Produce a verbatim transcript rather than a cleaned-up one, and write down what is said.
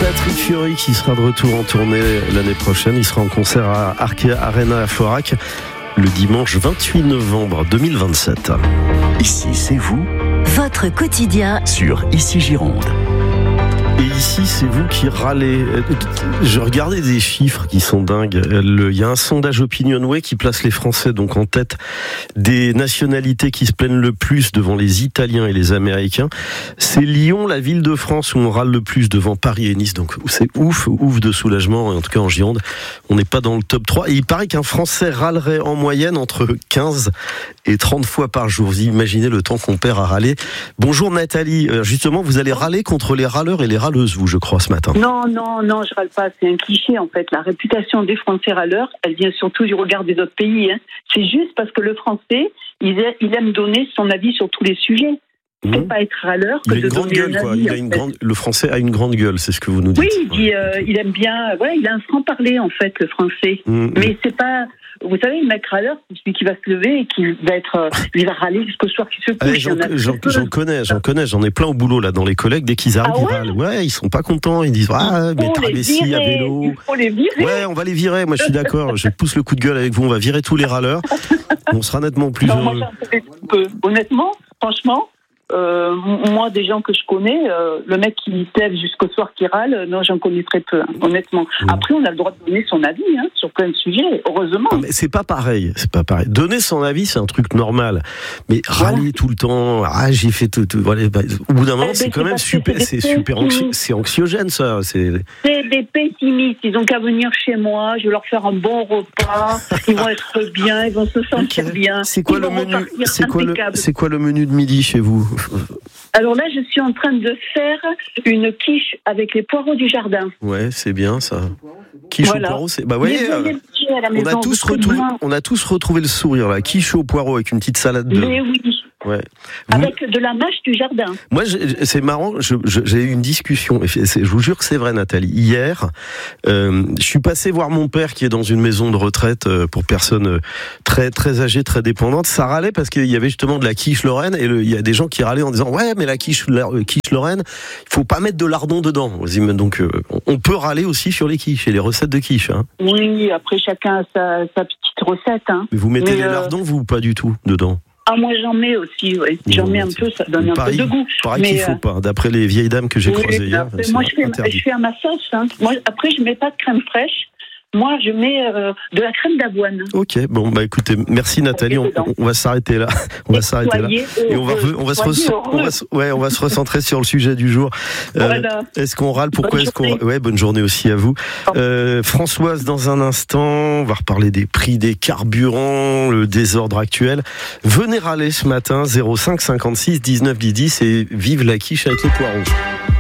Patrick Fiori qui sera de retour en tournée l'année prochaine. Il sera en concert à Arkea Arena à Florac le dimanche vingt-huit novembre deux mille vingt-sept. Ici, c'est vous. Votre quotidien Sur Ici Gironde. Et ici, c'est vous qui râlez. Je regardais des chiffres qui sont dingues. Il y a un sondage Opinionway qui place les Français donc en tête des nationalités qui se plaignent le plus devant les Italiens et les Américains. C'est Lyon, la ville de France, où on râle le plus devant Paris et Nice. Donc c'est ouf, ouf de soulagement. En tout cas en Gironde, on n'est pas dans le top trois. Et il paraît qu'un Français râlerait en moyenne entre quinze et trente fois par jour. Vous imaginez le temps qu'on perd à râler. Bonjour Nathalie. Justement, vous allez râler contre les râleurs et les râleuses, vous, je crois, ce matin. Non, non, non, je râle pas. C'est un cliché, en fait. La réputation des Français râleurs, elle vient surtout du regard des autres pays. Hein. C'est juste parce que le Français, il, est, il aime donner son avis sur tous les sujets. Mmh. C'est pas être râleur que il a de une grande donner gueule, un quoi. avis. Il a une grande, le Français a une grande gueule, c'est ce que vous nous dites. Oui, il, dit, euh, il aime bien. Ouais, il a un franc-parler, en fait, le Français. Mmh. Mais c'est pas. Vous savez, le mec râleur, c'est celui qui va se lever et qui va être, euh, il va râler jusqu'au soir qu'il se couche. Allez, j'en, j'en, j'en connais, j'en connais, j'en ai plein au boulot là dans les collègues. Dès qu'ils arrivent, ah ouais ils râlent. Ouais, ils sont pas contents. Ils disent ah mais travestis à vélo. Il faut les virer. Ouais, on va les virer. Moi, je suis d'accord. Je pousse le coup de gueule avec vous. On va virer tous les râleurs. On sera nettement plus non, heureux. Moi, un peu. Honnêtement, franchement. Euh, moi, des gens que je connais, euh, le mec qui se lève jusqu'au soir qui râle, euh, non, j'en connais très peu, hein, honnêtement. Mmh. Après, on a le droit de donner son avis hein, sur plein de sujets, heureusement. Mais c'est pas pareil, c'est pas pareil. Donner son avis, c'est un truc normal, mais râler ouais. tout le temps, ah j'ai fait tout, tout voilà, bah, au bout d'un moment, eh ben, c'est quand c'est même super, c'est, c'est super anxi- c'est anxiogène ça. C'est... c'est des pessimistes. Ils ont qu'à venir chez moi, je vais leur faire un bon repas, ils vont être bien, ils vont se sentir okay. bien. C'est quoi ils le menu C'est quoi le, c'est quoi le menu de midi chez vous? Alors là, je suis en train de faire une quiche avec les poireaux du jardin. Ouais, c'est bien ça. Quiche voilà. au poireau, c'est. Bah voyez, euh, on a tous retrouvé, on a tous retrouvé le sourire là. Quiche au poireau avec une petite salade de. Mais oui. Ouais. Avec vous... de la mâche du jardin. Moi, j'ai, c'est marrant. Je, je, j'ai eu une discussion. Et c'est, je vous jure que c'est vrai, Nathalie. Hier, euh, je suis passé voir mon père qui est dans une maison de retraite euh, pour personnes très très âgées, très dépendantes. Ça râlait parce qu'il y avait justement de la quiche Lorraine et le, il y a des gens qui râlaient en disant ouais, mais la quiche, la, euh, quiche Lorraine, il faut pas mettre de lardon dedans. Donc, euh, on peut râler aussi sur les quiches et les recettes de quiche. Hein. Oui, après chacun a sa, sa petite recette. Hein. Mais vous mettez mais les euh... lardons, vous, pas du tout dedans? Ah, moi j'en mets aussi, oui. J'en bon, mets un peu, ça donne pareil, un peu de goût. Pareil mais qu'il faut euh... pas, d'après les vieilles dames que j'ai oui, croisées hier. Moi je fais, je fais à ma sauce. Hein. Moi, après, je mets pas de crème fraîche. Moi, je mets euh, de la crème d'avoine. Ok, bon, bah écoutez, merci Nathalie, on, on va s'arrêter là. On va s'arrêter là. Et on va, re, on va se, re, on va, ouais, on va se recentrer sur le sujet du jour. Euh, voilà. Est-ce qu'on râle? Pourquoi bonne est-ce journée. qu'on, ouais, bonne journée aussi à vous. Euh, Françoise, dans un instant, on va reparler des prix des carburants, le désordre actuel. Venez râler ce matin, zéro cinq cinquante-six dix-neuf dix dix et vive la quiche avec les poireaux.